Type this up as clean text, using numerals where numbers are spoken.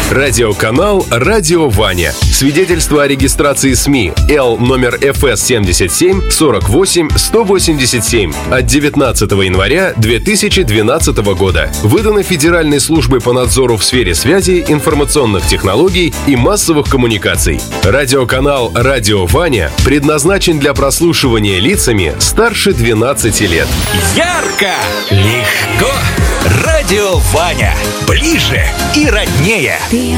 Радиоканал «Радио Ваня». Свидетельство о регистрации СМИ Л номер ФС 77 48 187 от 19 января 2012 года. Выдано Федеральной службой по надзору в сфере связи, информационных технологий и массовых коммуникаций. Радиоканал «Радио Ваня» предназначен для прослушивания лицами старше 12 лет. Ярко, легко. Радио Ваня. Ближе и роднее.